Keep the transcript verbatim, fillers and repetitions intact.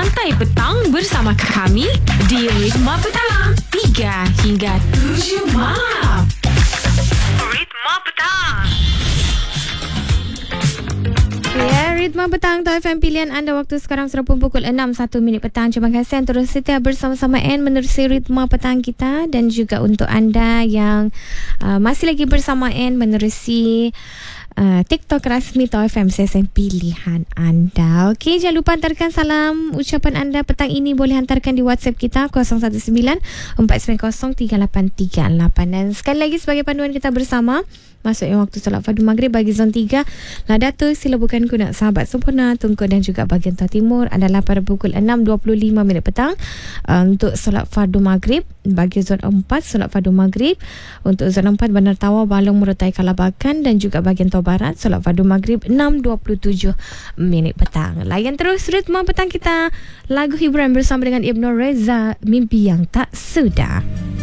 Santai Petang bersama kami di Ritma Petang, tiga hingga tujuh malam. Ritma Petang. Ya, Ritma Petang Top F M pilihan anda. Waktu sekarang sudah pun pukul enam satu minit petang. Terima kasih yang terus setia bersama-sama N menerusi Ritma Petang kita. Dan juga untuk anda yang uh, masih lagi bersama N menerusi Uh, TikTok rasmi Top F M sesen pilihan anda. Okey, jangan lupa hantarkan salam ucapan anda petang ini. Boleh hantarkan di WhatsApp kita kosong satu sembilan empat sembilan kosong tiga lapan tiga lapan. Dan sekali lagi sebagai panduan kita bersama, masuknya waktu solat fardu maghrib bagi zon tiga Ladatu, Sila Bukan Kunak, Sahabat Sempurna, Tunku dan juga bahagian Tengah Timur adalah pada pukul enam dua puluh lima minit petang. uh, Untuk solat fardu maghrib bagi zon empat solat fardu maghrib. Untuk zon empat Bandar Tawa, Balong, Morotai, Kalabakan dan juga bahagian Tengah Barat solat fardu maghrib enam dua puluh tujuh minit petang. Layan terus Ritma Petang kita, lagu hiburan bersama dengan Ibnu Reza, Mimpi Yang Tak Sudah.